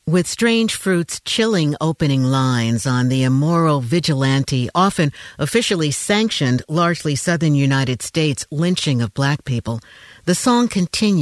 With Strange Fruit's chilling opening lines on the immoral, vigilante, often officially sanctioned, largely southern United States lynching of black people, the song continues